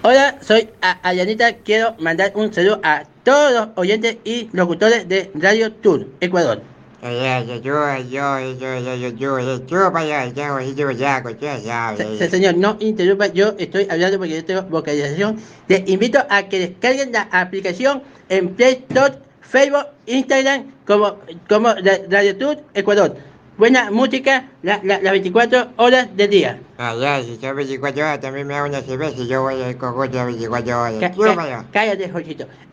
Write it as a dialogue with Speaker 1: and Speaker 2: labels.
Speaker 1: Hola, soy Ayanita. Quiero mandar un saludo a todos los oyentes y locutores de Radio Tour, Ecuador. Señor, no interrumpa, yo estoy hablando porque yo tengo vocalización. Les invito a que descarguen la aplicación en Play Store, Facebook, Instagram, como Radio Tour Ecuador. Buena música las 24 horas del día.
Speaker 2: Si son 24 horas, también me da una cerveza y yo voy a ir con gusto a 24 horas. Chúpalo.
Speaker 1: Cállate, Jorgito.